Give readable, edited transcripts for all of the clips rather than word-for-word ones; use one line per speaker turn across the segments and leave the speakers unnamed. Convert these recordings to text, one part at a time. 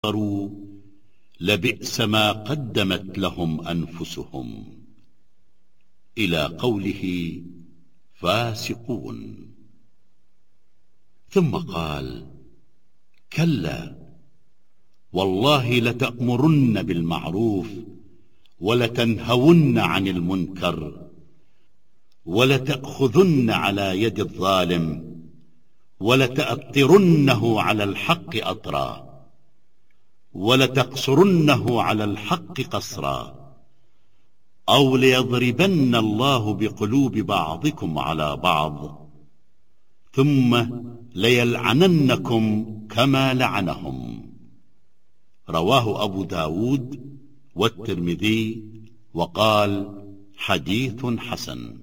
كفروا لبئس ما قدمت لهم أنفسهم. إلى قوله فاسقون. ثم قال كلا والله لتأمرن بالمعروف ولتنهون عن المنكر ولتأخذن على يد الظالم ولتأطرنه على الحق أطرا ولتقصرنه على الحق قصرا أو ليضربن الله بقلوب بعضكم على بعض ثم ليلعننكم كما لعنهم. رواه أبو داود والترمذي وقال حديث حسن.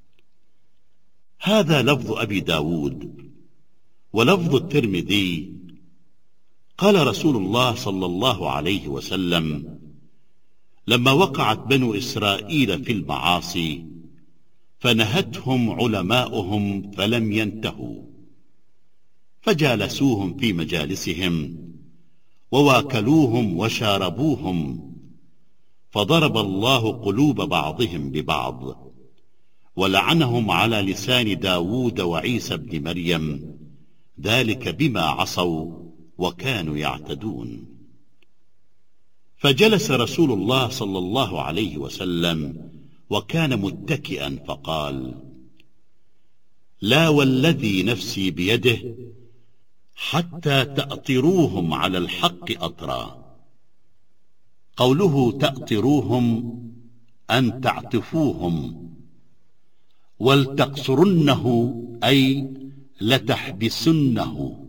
هذا لفظ أبي داود. ولفظ الترمذي قال رسول الله صلى الله عليه وسلم لما وقعت بنو إسرائيل في المعاصي فنهتهم علماؤهم فلم ينتهوا، فجالسوهم في مجالسهم وواكلوهم وشاربوهم، فضرب الله قلوب بعضهم ببعض ولعنهم على لسان داود وعيسى بن مريم، ذلك بما عصوا وكانوا يعتدون. فجلس رسول الله صلى الله عليه وسلم وكان متكئا فقال لا والذي نفسي بيده حتى تأطروهم على الحق أطرا. قوله تأطروهم أن تعطفوهم، ولتقصرنه أي لتحبسنه.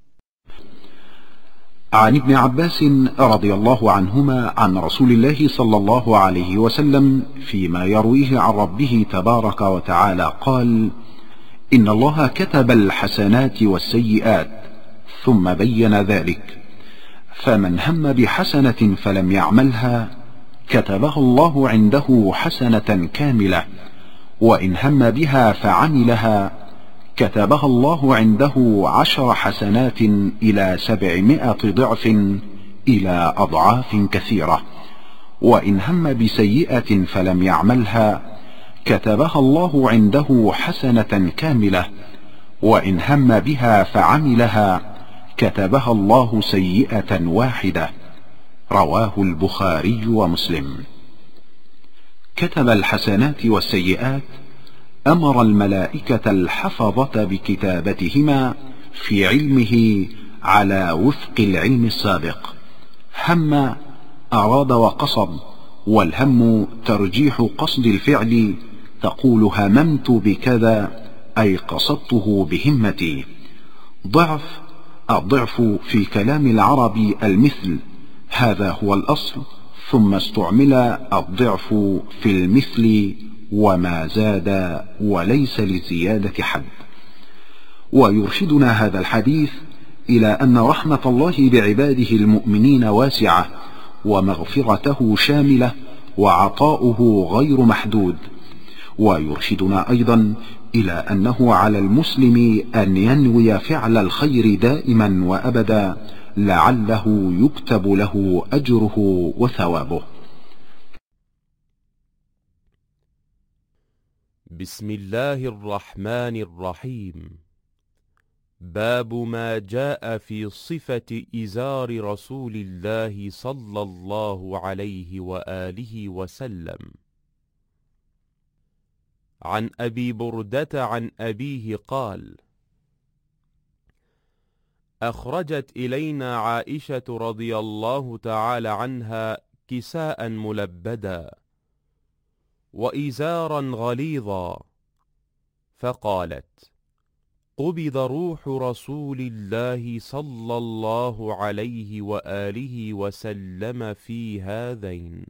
عن ابن عباس رضي الله عنهما عن رسول الله صلى الله عليه وسلم فيما يرويه عن ربه تبارك وتعالى قال إن الله كتب الحسنات والسيئات ثم بين ذلك، فمن هم بحسنة فلم يعملها كتبها الله عنده حسنة كاملة، وإن هم بها فعملها كتبها الله عنده 10 حسنات إلى 700 ضعف إلى أضعاف كثيرة، وإن هم بسيئة فلم يعملها كتبها الله عنده حسنة كاملة، وإن هم بها فعملها كتبها الله سيئة واحدة. رواه البخاري ومسلم. كتب الحسنات والسيئات أمر الملائكة الحفظة بكتابتهما في علمه على وفق العلم السابق. هم أراد وقصد، والهم ترجيح قصد الفعل، تقول هممت بكذا أي قصدته بهمتي. ضعف الضعف في كلام العرب المثل، هذا هو الأصل، ثم استعمل الضعف في المثل وما زاد وليس لزيادة حد. ويرشدنا هذا الحديث إلى أن رحمة الله بعباده المؤمنين واسعة، ومغفرته شاملة، وعطاؤه غير محدود. ويرشدنا أيضا إلى أنه على المسلم أن ينوي فعل الخير دائما وأبدا لعله يكتب له أجره وثوابه.
بسم الله الرحمن الرحيم. باب ما جاء في صفة إزار رسول الله صلى الله عليه وآله وسلم. عن أبي بردة عن أبيه قال: أخرجت إلينا عائشة رضي الله تعالى عنها كساء ملبدا وإزارا غليظا، فقالت: قبض روح رسول الله صلى الله عليه وآله وسلم في هذين.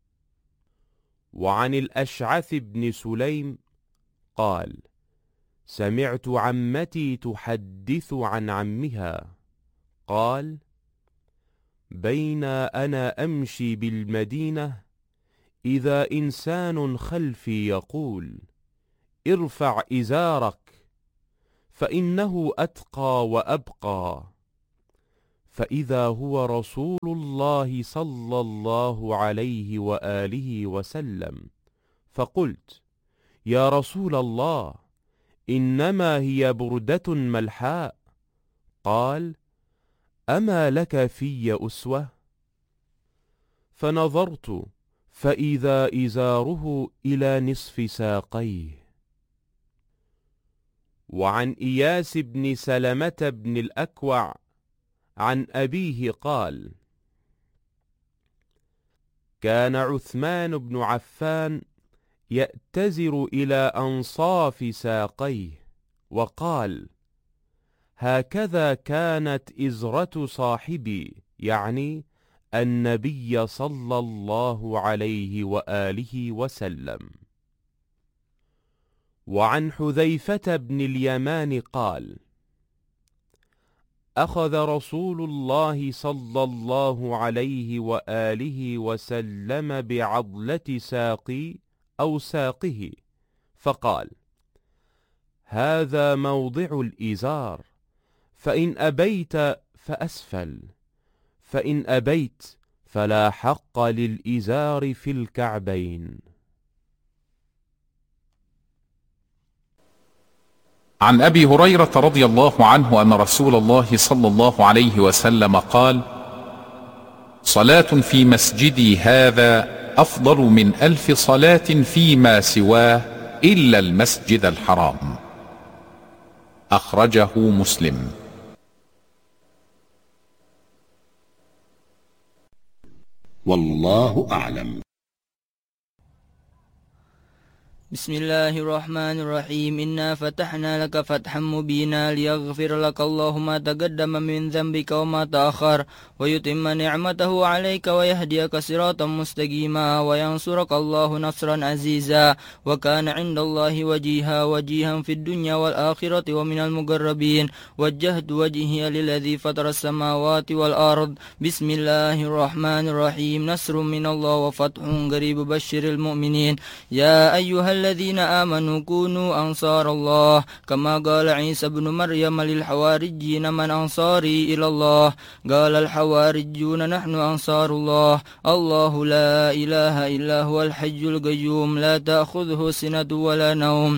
وعن الأشعث بن سليم قال: سمعت عمتي تحدث عن عمها قال: بين أنا أمشي بالمدينة إذا إنسان خلفي يقول: ارفع إزارك فإنه أتقى وأبقى، فإذا هو رسول الله صلى الله عليه وآله وسلم، فقلت: يا رسول الله، إنما هي بردة ملحاء. قال: أما لك في أسوة؟ فنظرت فإذا إزاره إلى نصف ساقيه. وعن إياس بن سلمة بن الأكوع عن أبيه قال: كان عثمان بن عفان يأتزر إلى أنصاف ساقيه، وقال: هكذا كانت إزرة صاحبي، يعني النبي صلى الله عليه وآله وسلم. وعن حذيفة بن اليمان قال: أخذ رسول الله صلى الله عليه وآله وسلم بعضلة ساقي أو ساقه، فقال: هذا موضع الإزار، فإن أبيت فأسفل، فإن أبيت فلا حق للإزار في الكعبين.
عن أبي هريرة رضي الله عنه أن رسول الله صلى الله عليه وسلم قال: صلاة في مسجدي هذا أفضل من 1000 صلاة فيما سواه إلا المسجد الحرام. أخرجه مسلم.
والله أعلم.
بسم الله الرحمن الرحيم. إنا فتحنا لك فتحا مبينا ليغفر لك الله ما تقدم من ذنبك وما تأخر ويتم نعمته عليك ويهديك صراطا مستقيما وينصرك الله نصرا عزيزا وكان عند الله وجيها في الدنيا والآخرة ومن المقربين. وجهت وجهي للذي فطر السماوات والأرض. بسم الله الرحمن الرحيم. نصر من الله وفتح قريب بشر المؤمنين. يا أيها الذين آمنوا كونوا أنصار الله كما قال عيسى بن مريم للحواريين من أنصاري إلى الله قال الحواريون نحن أنصار الله. الله لا إله إلا هو الحي القيوم لا تأخذه سنة ولا نوم